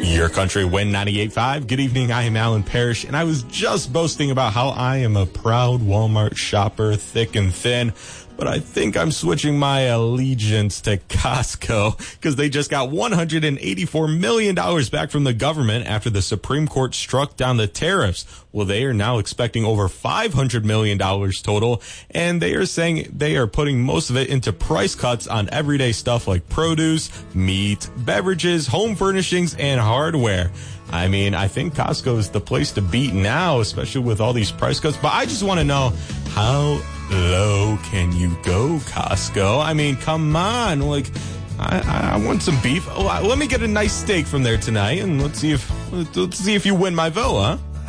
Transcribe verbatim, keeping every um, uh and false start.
Your Country Win ninety-eight point five. Good evening, I am Alan Parrish, and I was just boasting about how I am a proud Walmart shopper, thick and thin, but I think I'm switching my allegiance to Costco because they just got one hundred eighty-four million dollars back from the government after the Supreme Court struck down the tariffs. Well, they are now expecting over five hundred million dollars total, and they are saying they are putting most of it into price cuts on everyday stuff like produce, meat, beverages, home furnishings, and hardware. I mean, I think Costco is the place to beat now, especially with all these price cuts. But I just want to know, how low can you go, Costco? I mean, come on. Like, I, I want some beef. Oh, let me get a nice steak from there tonight, and let's see if let's see if you win my vote, huh?